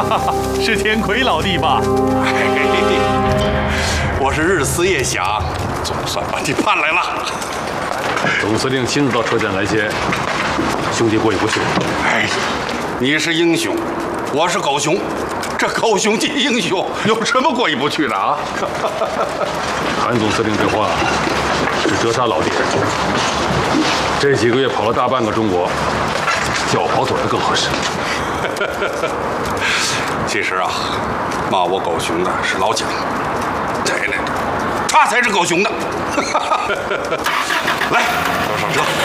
是天魁老弟吧？ 我是日思夜想，总算把你盼来了。 总司令亲自到车站来接，兄弟过意不去。 哎，你是英雄，我是狗熊，这狗熊见英雄，有什么过意不去的啊？ 韩总司令这话是折杀老弟。这几个月跑了大半个中国，叫我跑腿儿更合适。 其实啊，骂我狗熊的是老蒋，他才是狗熊的。来，都上车。